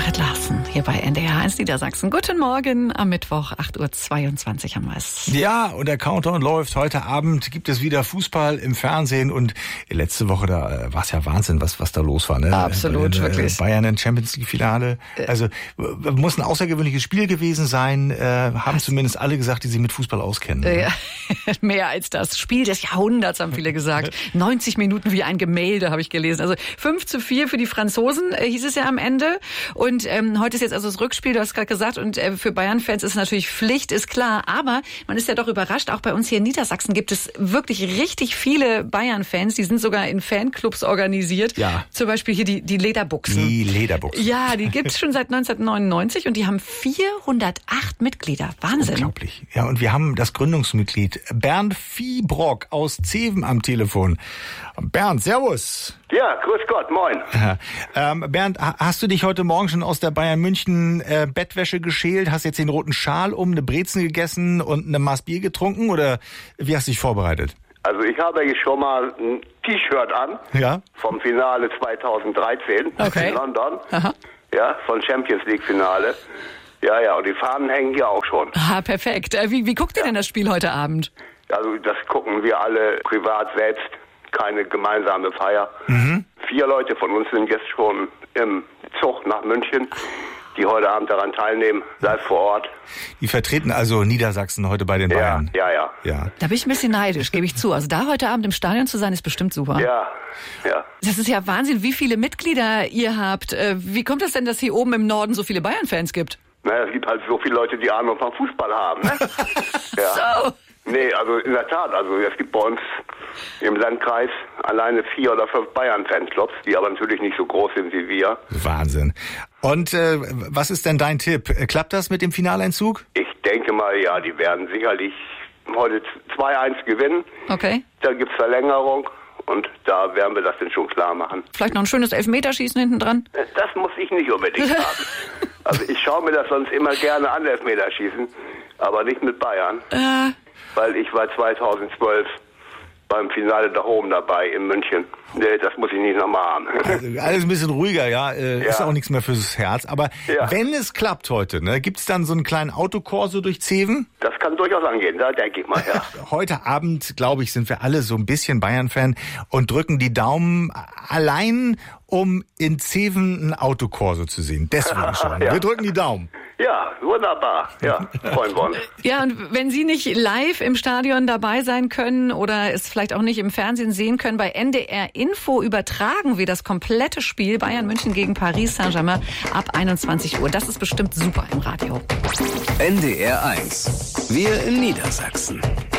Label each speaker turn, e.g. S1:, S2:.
S1: Marit Larsen hier bei NDR 1 Niedersachsen. Guten Morgen, am Mittwoch, 8.22 Uhr haben wir es.
S2: Ja, und der Countdown läuft. Heute Abend gibt es wieder Fußball im Fernsehen. Und letzte Woche, da war es ja Wahnsinn, was da los war. Ne?
S1: Absolut, wirklich.
S2: Bayern im Champions-League-Finale. Also muss ein außergewöhnliches Spiel gewesen sein. Haben zumindest alle gesagt, die sich mit Fußball auskennen. Ne?
S1: Ja, mehr als das. Spiel des Jahrhunderts, haben viele gesagt. 90 Minuten wie ein Gemälde, habe ich gelesen. Also 5:4 für die Franzosen, hieß es ja am Ende. Und heute ist jetzt also das Rückspiel, du hast gerade gesagt, und für Bayern-Fans ist natürlich Pflicht, ist klar. Aber man ist ja doch überrascht, auch bei uns hier in Niedersachsen gibt es wirklich richtig viele Bayern-Fans. Die sind sogar in Fanclubs organisiert.
S2: Ja.
S1: Zum Beispiel hier die Lederbuchsen.
S2: Die Lederbuchsen.
S1: Ja, die gibt's schon seit 1999 und die haben 408 Mitglieder. Wahnsinn.
S2: Unglaublich. Ja, und wir haben das Gründungsmitglied Bernd Viehbrock aus Zeven am Telefon. Bernd, servus.
S3: Ja, grüß Gott, moin.
S2: Bernd, hast du dich heute Morgen schon aus der Bayern München Bettwäsche geschält? Hast jetzt den roten Schal eine Brezen gegessen und eine Maß Bier getrunken? Oder wie hast du dich vorbereitet?
S3: Also ich habe jetzt schon mal ein T-Shirt an,
S2: ja,
S3: vom Finale 2013 in London.
S1: Aha.
S3: Ja, von Champions League Finale. Ja, und die Fahnen hängen hier auch schon.
S1: Ah, perfekt. Wie guckt ihr denn das Spiel heute Abend?
S3: Also das gucken wir alle privat selbst, keine gemeinsame Feier. 4 Leute von uns sind jetzt schon im Zug nach München, die heute Abend daran teilnehmen, live vor Ort.
S2: Die vertreten also Niedersachsen heute bei den Bayern.
S3: Ja.
S1: Da bin ich ein bisschen neidisch, gebe ich zu. Also da heute Abend im Stadion zu sein, ist bestimmt super.
S3: Ja.
S1: Das ist ja Wahnsinn, wie viele Mitglieder ihr habt. Wie kommt das denn, dass hier oben im Norden so viele Bayern-Fans gibt?
S3: Naja, es gibt halt so viele Leute, die Ahnung vom Fußball haben, ne? Ja.
S1: So.
S3: Nee, also in der Tat, also es gibt bei uns im Landkreis alleine 4 oder 5 Bayern-Fanclubs, die aber natürlich nicht so groß sind wie wir.
S2: Wahnsinn. Und was ist denn dein Tipp? Klappt das mit dem Finaleinzug?
S3: Ich denke mal, ja, die werden sicherlich heute 2-1 gewinnen.
S1: Okay.
S3: Da gibt's Verlängerung und da werden wir das dann schon klar machen.
S1: Vielleicht noch ein schönes Elfmeterschießen hinten dran?
S3: Das muss ich nicht unbedingt haben. Also ich schaue mir das sonst immer gerne an, Elfmeterschießen, aber nicht mit Bayern. Weil ich war 2012 beim Finale da oben dabei in München. Nee, das muss ich nicht nochmal haben.
S2: Also alles ein bisschen ruhiger, ja. Ist auch nichts mehr fürs Herz. Aber wenn es klappt heute, ne, gibt's dann so einen kleinen Autokorso durch Zeven?
S3: Das kann durchaus angehen, da denke ich mal, ja.
S2: Heute Abend, glaube ich, sind wir alle so ein bisschen Bayern-Fan und drücken die Daumen allein, um in Zeven ein Autokorso zu sehen. Deswegen schon.
S3: Ja.
S2: Wir drücken die Daumen.
S3: Ja, wunderbar. Ja, freuen wir uns.
S1: Ja, und wenn Sie nicht live im Stadion dabei sein können oder es vielleicht auch nicht im Fernsehen sehen können, bei NDR Info übertragen wir das komplette Spiel Bayern München gegen Paris Saint-Germain ab 21 Uhr. Das ist bestimmt super im Radio.
S4: NDR 1. Wir in Niedersachsen.